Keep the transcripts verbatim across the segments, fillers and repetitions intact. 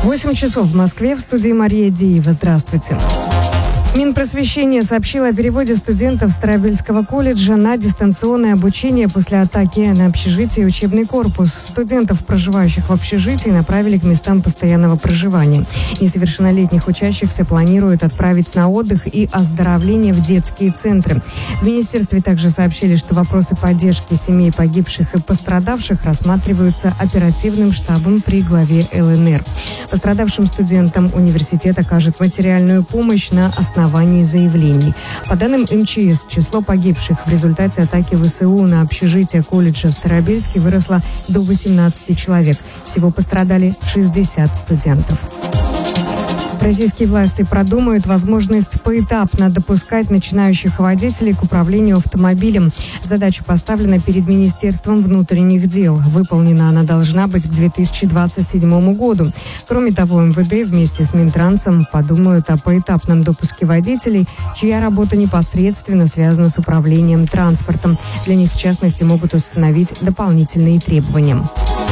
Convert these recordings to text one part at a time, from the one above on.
восемь часов в Москве, в студии Мария Деева. Здравствуйте. Минпросвещение сообщило о переводе студентов Старобельского колледжа на дистанционное обучение после атаки на общежитие и учебный корпус. Студентов, проживающих в общежитии, направили к местам постоянного проживания. Несовершеннолетних учащихся планируют отправить на отдых и оздоровление в детские центры. В министерстве также сообщили, что вопросы поддержки семей погибших и пострадавших рассматриваются оперативным штабом при главе эл эн эр. Пострадавшим студентам университет окажет материальную помощь на основании основании заявлений. По данным эм че эс, число погибших в результате атаки вэ эс у на общежитие колледжа в Старобельске выросло до восемнадцати человек. Всего пострадали шестьдесят студентов. Российские власти продумают возможность поэтапно допускать начинающих водителей к управлению автомобилем. Задача поставлена перед Министерством внутренних дел. Выполнена она должна быть к две тысячи двадцать седьмому году. Кроме того, эм вэ дэ вместе с Минтрансом подумают о поэтапном допуске водителей, чья работа непосредственно связана с управлением транспортом. Для них, в частности, могут установить дополнительные требования.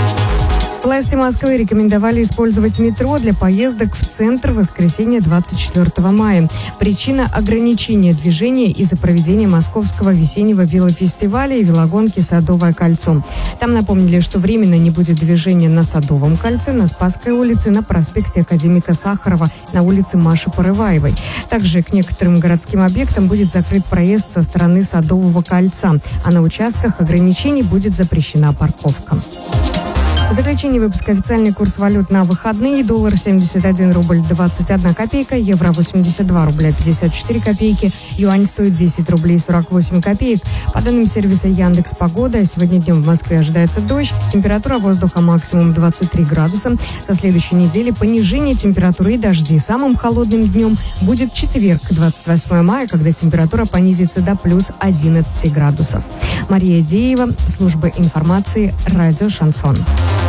Власти Москвы рекомендовали использовать метро для поездок в центр в воскресенье двадцать четвёртого мая. Причина – ограничения движения из-за проведения Московского весеннего велофестиваля и велогонки «Садовое кольцо». Там напомнили, что временно не будет движения на Садовом кольце, на Спасской улице, на проспекте Академика Сахарова, на улице Маши Порываевой. Также к некоторым городским объектам будет закрыт проезд со стороны Садового кольца, а на участках ограничений будет запрещена парковка. В заключение выпуска официальный курс валют на выходные. Доллар семьдесят один рубль двадцать одна копейка, евро восемьдесят два рубля пятьдесят четыре копейки, юань стоит десять рублей сорок восемь копеек. По данным сервиса Яндекс Погода, сегодня днем в Москве ожидается дождь, температура воздуха максимум двадцать три градуса. Со следующей недели понижение температуры и дожди. Самым холодным днем будет четверг, двадцать восьмого мая, когда температура понизится до плюс одиннадцати градусов. Мария Деева, служба информации, радио «Шансон».